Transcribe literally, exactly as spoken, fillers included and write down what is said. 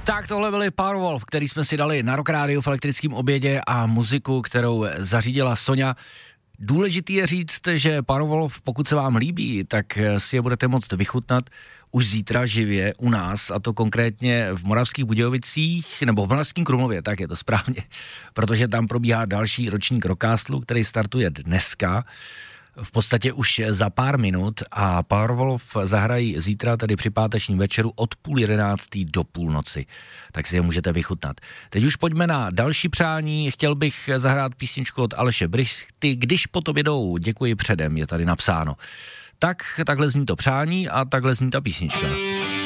Tak tohle byly Powerwolf, který jsme si dali na Rock Radio v elektrickém obědě a muziku, kterou zařídila Soňa. Důležitý je říct, že Powerwolf, pokud se vám líbí, tak si je budete moct vychutnat už zítra živě u nás, a to konkrétně v Moravských Budějovicích, nebo v Moravském Krumlově, tak je to správně, protože tam probíhá další ročník Rockcastu, který startuje dneska, v podstatě už za pár minut, a Powerwolf zahrají zítra, tedy při pátečním večeru od půl jedenáctý do půlnoci, tak si je můžete vychutnat. Teď už pojďme na další přání. Chtěl bych zahrát písničku od Aleše Brychty, Když po tobě jdou, děkuji předem, je tady napsáno. Tak takhle zní to přání a takhle zní ta písnička.